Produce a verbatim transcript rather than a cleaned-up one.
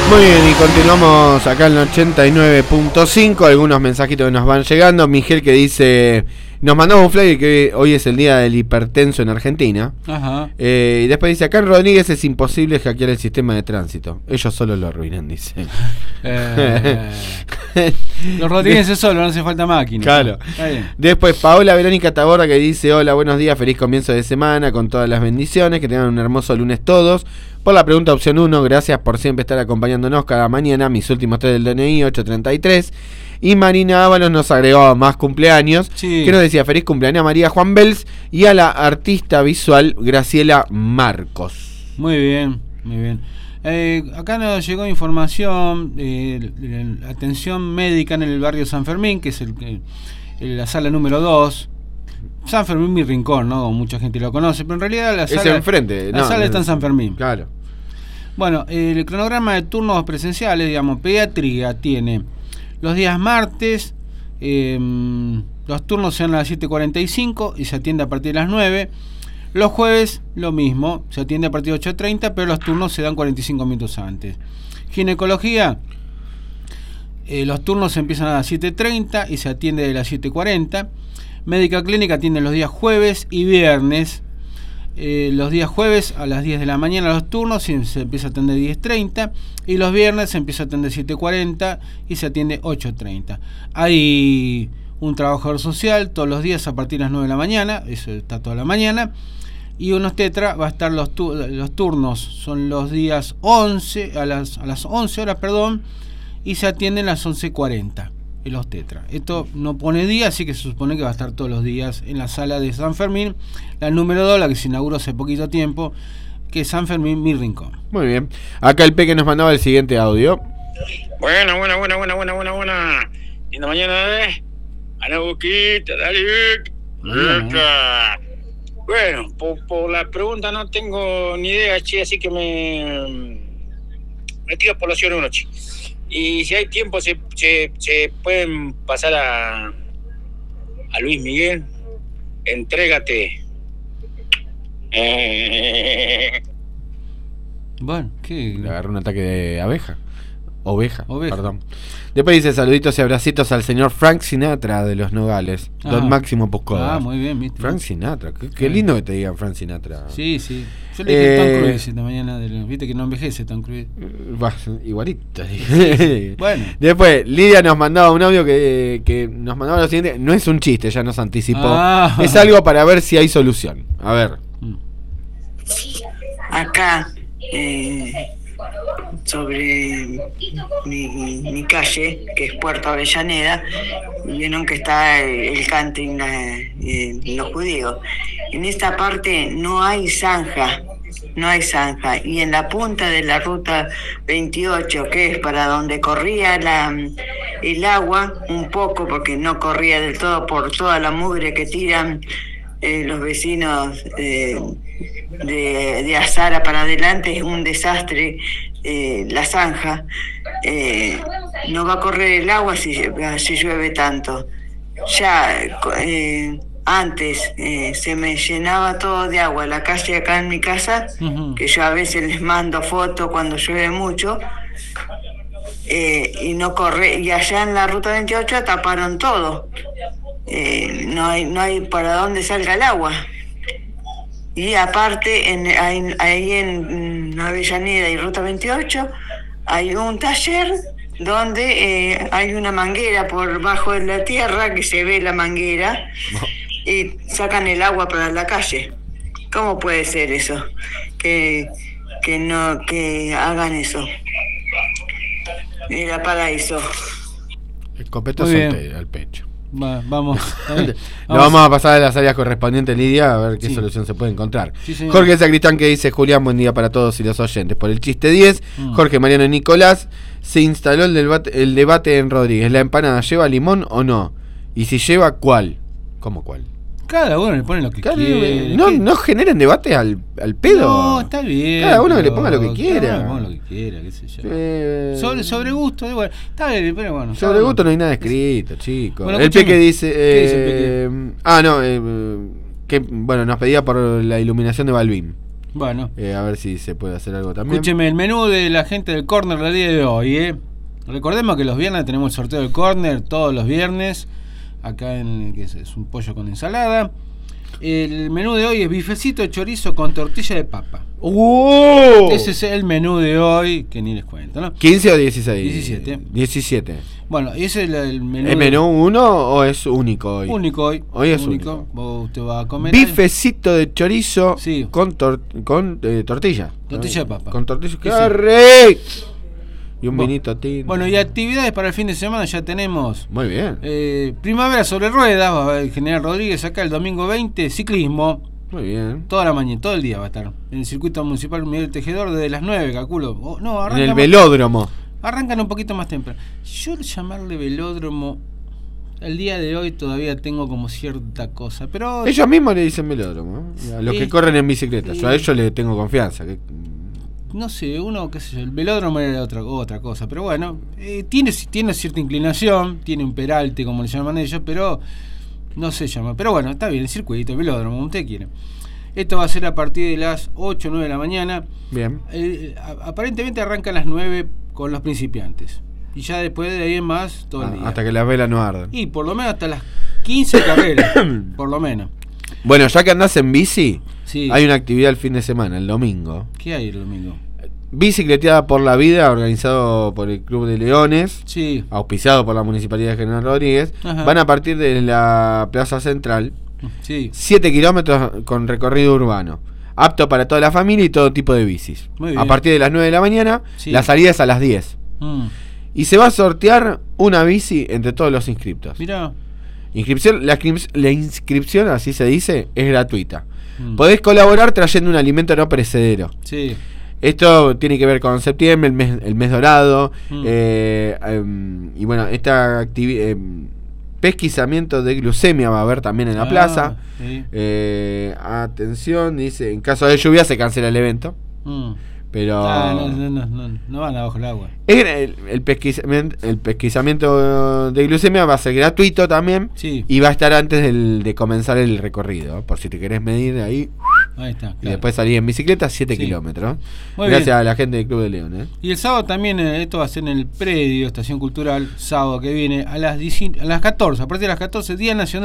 Muy bien, y continuamos acá en el ochenta y nueve punto cinco. Algunos mensajitos que nos van llegando. Miguel que dice: nos mandamos un flyer que hoy es el día del hipertenso en Argentina. Ajá. Eh, y después dice: acá en Rodríguez es imposible hackear el sistema de tránsito. Ellos solo lo arruinan, dice. Eh, los rodrígueses solo, no hace falta máquina. Claro. Después Paola Verónica Taborda que dice: hola, buenos días, feliz comienzo de semana con todas las bendiciones, que tengan un hermoso lunes todos. Por la pregunta opción uno, gracias por siempre estar acompañándonos cada mañana, mis últimos tres del D N I, ocho treinta y tres. Y Marina Ábalos nos agregó más cumpleaños, sí, que nos decía: feliz cumpleaños a María Juan Bels y a la artista visual Graciela Marcos. Muy bien, muy bien. Eh, acá nos llegó información eh, de la atención médica en el barrio San Fermín, que es el, el, la sala número dos. San Fermín, mi rincón, ¿no? Mucha gente lo conoce, pero en realidad la sala, es enfrente, la no, sala no, está en San Fermín. Claro. Bueno, el cronograma de turnos presenciales, digamos, pediatría tiene los días martes, eh, los turnos son a las siete cuarenta y cinco y se atiende a partir de las nueve. Los jueves, lo mismo, se atiende a partir de ocho treinta, pero los turnos se dan cuarenta y cinco minutos antes. Ginecología, eh, los turnos empiezan a las siete treinta y se atiende de las siete cuarenta. Médica clínica atiende los días jueves y viernes. Eh, los días jueves a las diez de la mañana los turnos y se empieza a atender diez treinta. Y los viernes se empieza a atender siete cuarenta y se atiende ocho treinta. Hay un trabajador social todos los días a partir de las nueve de la mañana. Eso está toda la mañana. Y unos tetra va a estar los, tu- los turnos. Son los días once a las, a las once horas, perdón. Y se atienden a las once cuarenta. Y los tetra. Esto no pone día, así que se supone que va a estar todos los días en la sala de San Fermín, la número dos, la que se inauguró hace poquito tiempo, que es San Fermín, mi rincón. Muy bien. Acá el Peque nos mandaba el siguiente audio. Buena, buena, buena, buena, buena, buena, buena. Linda mañana, ¿eh? A la boquita, dale. Epa. Bueno, por, por la pregunta no tengo ni idea, che, así que me... Me tiro por la opción uno, che. Y si hay tiempo, se, se, se pueden pasar a, a Luis Miguel. Entrégate. Eh. Bueno, ¿qué? Le agarró un ataque de abeja. Oveja, Oveja. perdón. Después dice: saluditos y abracitos al señor Frank Sinatra de Los Nogales. Ah. Don Máximo Puscoda. Ah, muy bien, ¿viste? Frank Sinatra. Qué, qué lindo que te digan Frank Sinatra. Sí, sí. Yo le dije eh, Tom Cruise esta mañana. De los, Viste que no envejece Tom Cruise. Igualito. Sí. Bueno. Después, Lidia nos mandaba un audio que, que nos mandaba lo siguiente. No es un chiste, ya nos anticipó. Ah. Es algo para ver si hay solución. A ver. Acá, eh, sobre mi, mi calle, que es Puerto Avellaneda, vieron que está el, el country, eh, los judíos. En esta parte no hay zanja, no hay zanja. Y en la punta de la ruta veintiocho, que es para donde corría la, el agua, un poco, porque no corría del todo por toda la mugre que tiran eh, los vecinos eh, de, de Azara para adelante, es un desastre. Eh, la zanja, eh, no va a correr el agua si, si llueve tanto. Ya eh, antes eh, se me llenaba todo de agua la calle acá en mi casa, uh-huh. que yo a veces les mando fotos cuando llueve mucho, eh, y no corre, y allá en la ruta veintiocho taparon todo, eh, no hay, no hay para dónde salga el agua. Y aparte, en, ahí, ahí en Avellaneda y Ruta veintiocho, hay un taller donde eh, hay una manguera por bajo de la tierra, que se ve la manguera, y sacan el agua para la calle. ¿Cómo puede ser eso? Que, que no que hagan eso. Era paraíso. El copeto soltero al pecho. Va, vamos, vamos. Lo vamos a pasar a las áreas correspondientes, Lidia, a ver qué sí. solución se puede encontrar. Sí, Jorge Sacristán que dice: Julián, buen día para todos y los oyentes. Por el chiste diez, mm. Jorge Mariano Nicolás, se instaló el debate, el debate en Rodríguez. ¿La empanada lleva limón o no? Y si lleva, ¿cuál? ¿Cómo cuál? Cada uno le pone lo que Cada quiere. No, no generen debate al, al pedo. No, está bien. Cada uno que le ponga lo que quiera. Cada uno lo que quiera, qué sé yo. Eh... Sobre, sobre gusto, bueno, está bien, pero bueno. Sobre gusto no hay nada escrito, chicos. Bueno, el Peque dice. Eh, dice el Peque? Ah, no, eh, que bueno, nos pedía por la iluminación de Balbín. Bueno. Eh, a ver si se puede hacer algo también. Escúcheme, el menú de la gente del Corner del día de hoy, ¿eh? Recordemos que los viernes tenemos el sorteo del Corner, todos los viernes. Acá en que es, es un pollo con ensalada. El menú de hoy es bifecito de chorizo con tortilla de papa. ¡Uh! Ese es el menú de hoy, que ni les cuento, ¿no? ¿quince o dieciséis? diecisiete. diecisiete. Bueno, ese es el, el menú. ¿Es menú uno o es único hoy? Único hoy. Hoy es único. Vos, usted va a comer. Bifecito de chorizo sí. con, tor con eh, tortilla. Tortilla de papa. Con tortilla. ¡Qué sí. rico! Y un bueno, vinito tinto. Bueno, y actividades para el fin de semana ya tenemos. Muy bien. Eh, primavera sobre ruedas, va a ver el General Rodríguez acá el domingo veinte, ciclismo. Muy bien. Toda la mañana, todo el día va a estar. En el circuito municipal Miguel Tejedor desde las nueve, calculo. Oh, no, en el más, velódromo. Arrancan un poquito más temprano. Yo llamarle velódromo, el día de hoy todavía tengo como cierta cosa, pero... Ellos mismos le dicen velódromo, ¿eh? A los sí, que corren en bicicleta. sí. Yo a ellos les tengo confianza. Que... No sé, uno, qué sé yo, el velódromo era otra, otra cosa, pero bueno, eh, tiene, tiene cierta inclinación, tiene un peralte, como le llaman ellos, pero no se llama. Pero bueno, está bien, el circuito, el velódromo, como usted quiere. Esto va a ser a partir de las ocho o nueve de la mañana. Bien. Eh, aparentemente arranca a las nueve con los principiantes. Y ya después de ahí en más, todo el día. Ah, hasta que las velas no ardan. Y por lo menos hasta las quince carreras, por lo menos. Bueno, ya que andás en bici, sí. Hay una actividad el fin de semana, el domingo. ¿Qué hay el domingo? Bicicleteada por la Vida, organizado por el Club de Leones, sí. auspiciado por la Municipalidad de General Rodríguez. Ajá. Van a partir de la Plaza Central, sí. siete kilómetros con recorrido urbano, apto para toda la familia y todo tipo de bicis. Muy bien. A partir de las nueve de la mañana, sí. La salida es a las diez. Mm. Y se va a sortear una bici entre todos los inscriptos. Mirá. Inscripción, la, la inscripción, así se dice, es gratuita. Mm. Podés colaborar trayendo un alimento no perecedero. Sí. Esto tiene que ver con septiembre, el mes, el mes dorado. Mm. Eh, eh, y bueno, esta actividad, eh, pesquisamiento de glucemia va a haber también en la ah, plaza. Sí. Eh, atención, dice, en caso de lluvia se cancela el evento. Mm. Pero ah, no, no, no, no, no van abajo el agua. el, el, pesquisamiento, el pesquisamiento de glucemia va a ser gratuito también. Sí. Y va a estar antes del, de comenzar el recorrido. Por si te querés medir ahí. Ahí está. Claro. Y después salir en bicicleta, siete sí. kilómetros. Muy Gracias bien. a la gente del Club de León. ¿eh? Y el sábado también, eh, esto va a ser en el predio Estación Cultural, sábado que viene, a las, dieci, a las catorce, a partir de las catorce, Día Nacional